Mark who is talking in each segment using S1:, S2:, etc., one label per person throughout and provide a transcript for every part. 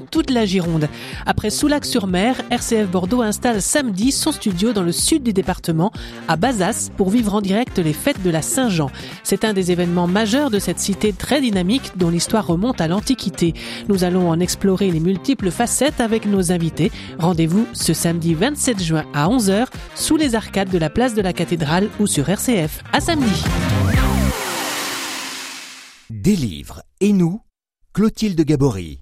S1: toute la Gironde. Après Soulac-sur-Mer, RCF Bordeaux installe samedi son studio dans le sud du département, à Bazas, pour vivre en direct les fêtes de la Saint-Jean. C'est un des événements majeurs de cette cité très dynamique dont l'histoire remonte à l'Antiquité. Nous allons en explorer les multiples facettes avec nos invités. Rendez-vous ce samedi 27 juin à 11h sous les arcades de la place de la Cathédrale ou sur RCF. À samedi.
S2: Des livres et nous, Clotilde Gabory.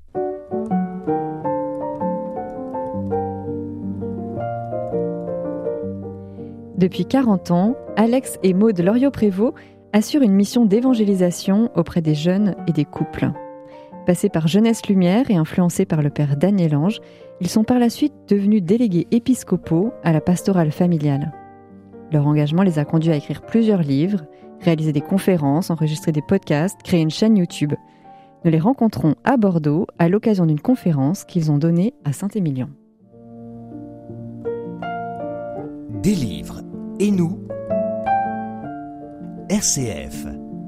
S3: Depuis 40 ans, Alex et Maude Loriot-Prévost assurent une mission d'évangélisation auprès des jeunes et des couples. Passés par Jeunesse Lumière et influencés par le père Daniel Ange, ils sont par la suite devenus délégués épiscopaux à la pastorale familiale. Leur engagement les a conduits à écrire plusieurs livres, réaliser des conférences, enregistrer des podcasts, créer une chaîne YouTube. Nous les rencontrons à Bordeaux à l'occasion d'une conférence qu'ils ont donnée à Saint-Émilion.
S2: Des livres et nous, RCF.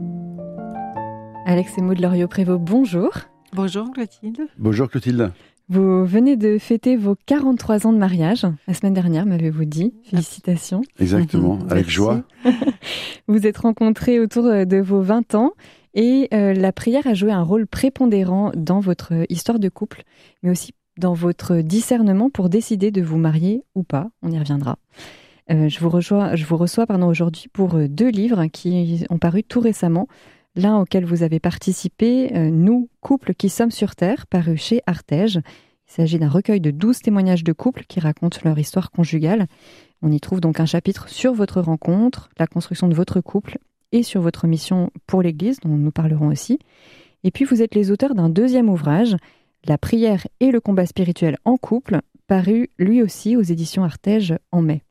S3: Alex et Maude Loriot-Prévost, bonjour.
S4: Bonjour Clotilde.
S5: Bonjour Clotilde.
S3: Vous venez de fêter vos 43 ans de mariage, la semaine dernière, m'avez-vous dit. Félicitations.
S5: Exactement, avec joie.
S3: Vous êtes rencontrés autour de vos 20 ans et la prière a joué un rôle prépondérant dans votre histoire de couple, mais aussi dans votre discernement pour décider de vous marier ou pas. On y reviendra. Je vous reçois aujourd'hui pour 2 livres qui ont paru tout récemment. L'un auquel vous avez participé, Nous, couples qui sommes sur Terre, paru chez Artege. Il s'agit d'un recueil de 12 témoignages de couples qui racontent leur histoire conjugale. On y trouve donc un chapitre sur votre rencontre, la construction de votre couple et sur votre mission pour l'Église, dont nous parlerons aussi. Et puis vous êtes les auteurs d'un 2e ouvrage, La prière et le combat spirituel en couple, paru lui aussi aux éditions Artege en mai.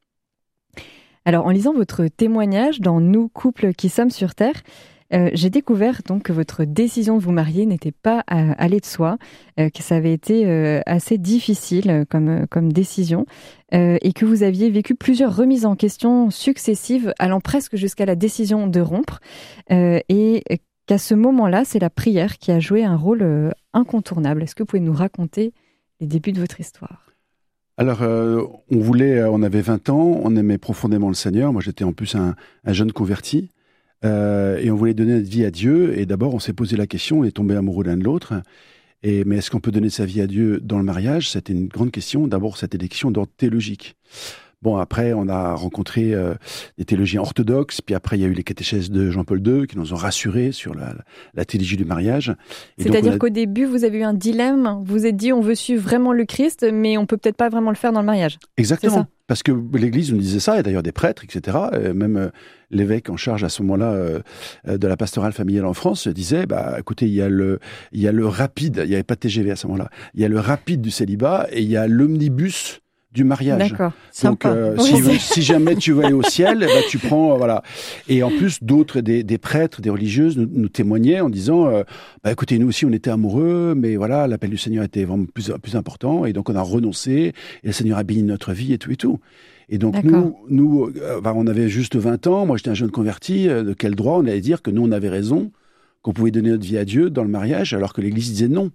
S3: Alors, en lisant votre témoignage dans Nous, couples qui sommes sur Terre, j'ai découvert donc que votre décision de vous marier n'était pas allée de soi, que ça avait été assez difficile comme décision, et que vous aviez vécu plusieurs remises en question successives, allant presque jusqu'à la décision de rompre, et qu'à ce moment-là, c'est la prière qui a joué un rôle incontournable. Est-ce que vous pouvez nous raconter les débuts de votre histoire ?
S5: Alors, on avait 20 ans, on aimait profondément le Seigneur. Moi, j'étais en plus un jeune converti. Et on voulait donner notre vie à Dieu. Et d'abord, on s'est posé la question, on est tombé amoureux l'un de l'autre. Mais est-ce qu'on peut donner sa vie à Dieu dans le mariage ? C'était une grande question. D'abord, c'était des questions d'ordre théologique. Bon, après, on a rencontré des théologiens orthodoxes, puis après, il y a eu les catéchèses de Jean-Paul II qui nous ont rassurés sur la théologie du mariage. Et
S3: c'est-à-dire qu'au début, vous avez eu un dilemme, vous vous êtes dit, on veut suivre vraiment le Christ, mais on peut peut-être pas vraiment le faire dans le mariage.
S5: Exactement, parce que l'Église nous disait ça, et d'ailleurs des prêtres, etc., même l'évêque en charge à ce moment-là de la pastorale familiale en France disait, écoutez, il y a le rapide, il n'y avait pas de TGV à ce moment-là, il y a le rapide du célibat, et il y a l'omnibus du mariage.
S3: D'accord.
S5: Donc, si jamais tu veux aller au ciel, tu prends, voilà. Et en plus, d'autres, des prêtres, des religieuses nous témoignaient en disant, écoutez, nous aussi, on était amoureux, mais voilà, l'appel du Seigneur était vraiment plus important, et donc on a renoncé, et le Seigneur a béni notre vie, et tout, et tout. Et donc, nous, on avait juste 20 ans, moi j'étais un jeune converti, de quel droit on allait dire que nous, on avait raison, qu'on pouvait donner notre vie à Dieu dans le mariage, alors que l'Église disait non.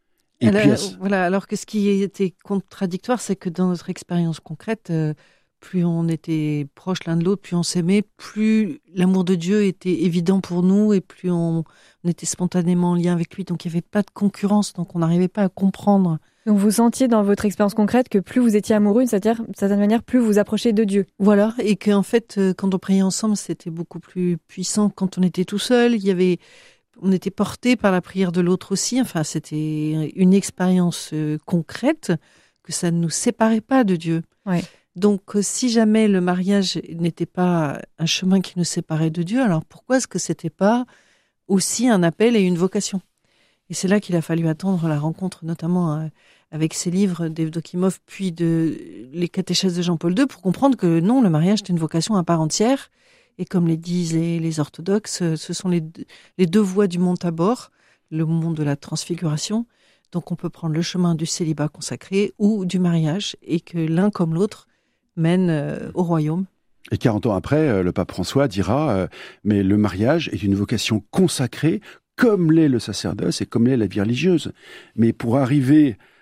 S4: Alors que ce qui était contradictoire, c'est que dans notre expérience concrète, plus on était proches l'un de l'autre, plus on s'aimait, plus l'amour de Dieu était évident pour nous et plus on était spontanément en lien avec lui. Donc il n'y avait pas de concurrence, donc on n'arrivait pas à comprendre.
S3: Donc vous sentiez dans votre expérience concrète que plus vous étiez amoureux, c'est-à-dire, d'une certaine manière, plus vous vous approchez de Dieu.
S4: Voilà, et qu'en fait, quand on priait ensemble, c'était beaucoup plus puissant quand on était tout seul. On était porté par la prière de l'autre aussi. Enfin, c'était une expérience concrète que ça ne nous séparait pas de Dieu.
S3: Ouais.
S4: Donc, si jamais le mariage n'était pas un chemin qui nous séparait de Dieu, alors pourquoi est-ce que c'était pas aussi un appel et une vocation ? Et c'est là qu'il a fallu attendre la rencontre, notamment avec ces livres d'Evdokimov, puis les catéchèses de Jean-Paul II, pour comprendre que non, le mariage était une vocation à part entière. Et comme les disent les orthodoxes, ce sont les 2 voies du mont Tabor, le mont de la transfiguration. Donc on peut prendre le chemin du célibat consacré ou du mariage, et que l'un comme l'autre mène au royaume.
S5: Et 40 ans après, le pape François dira mais le mariage est une vocation consacrée, comme l'est le sacerdoce et comme l'est la vie religieuse. Mais pour arriver